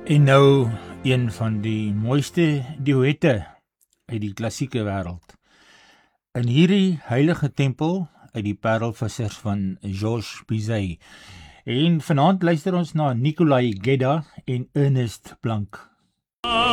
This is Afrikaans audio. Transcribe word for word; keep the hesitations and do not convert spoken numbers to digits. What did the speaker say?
En nou een van die mooiste duette uit die klassieke wêreld. In hierdie heilige tempel uit die Parelvissers van Georges Bizet. En vanaand luister ons na Nicolai Gedda en Ernest Blanc.